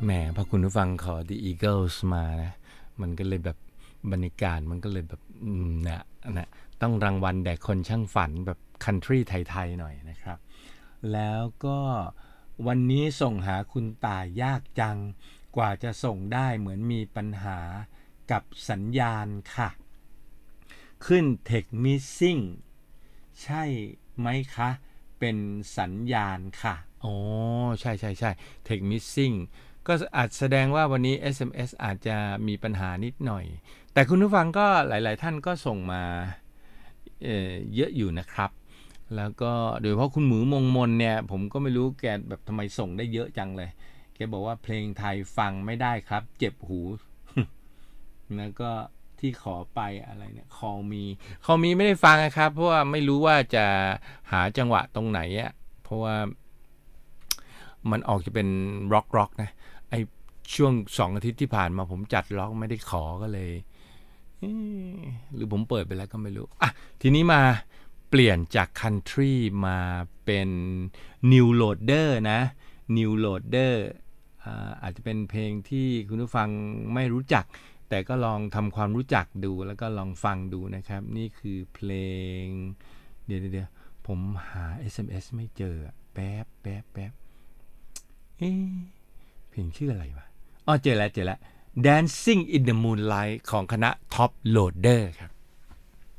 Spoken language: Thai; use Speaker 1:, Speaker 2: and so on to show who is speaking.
Speaker 1: แหมพอคุณผู้ฟังขอ The Eagles มานะมันก็เลยแบบบรรยากาศมันก็เลยแบบนะต้องรางวัลแด่คนช่างฝันแบบคันทรีไทยๆหน่อยนะครับแล้วก็วันนี้ส่งหาคุณตายากจังกว่าจะส่งได้เหมือนมีปัญหากับสัญญาณค่ะขึ้น Tech Missing ใช่ไหมคะเป็นสัญญาณค่ะอ๋อใช่ใช่ใช่ Tech Missing ก็อาจแสดงว่าวันนี้ SMS อาจจะมีปัญหานิดหน่อยแต่คุณผู้ฟังก็หลายๆท่านก็ส่งมาเยอะอยู่นะครับแล้วก็โดยเฉพาะคุณหมูมงมนเนี่ยผมก็ไม่รู้แกแบบทำไมส่งได้เยอะจังเลยแกบอกว่าเพลงไทยฟังไม่ได้ครับเจ็บหู แล้วก็ที่ขอไปอะไรเนี่ยคอมีไม่ได้ฟังนะครับเพราะว่าไม่รู้ว่าจะหาจังหวะตรงไหนอ่ะเพราะว่ามันออกจะเป็นร็อกนะไอช่วง2 อาทิตย์ที่ผ่านมาผมจัดร็อกไม่ได้ขอก็เลยหรือผมเปิดไปแล้วก็ไม่รู้อ่ะทีนี้มาเปลี่ยนจาก Country มาเป็น New Loader นะ New Loader อาจจะเป็นเพลงที่คุณผู้ฟังไม่รู้จักแต่ก็ลองทำความรู้จักดูแล้วก็ลองฟังดูนะครับนี่คือเพลงเดี๋ยวผมหา SMS ไม่เจอแป๊บเอ๊ะเพลงชื่ออะไรวะอ๋อเจอแล้ว Dancing in the Moonlight ของคณะ Top Loader ครับ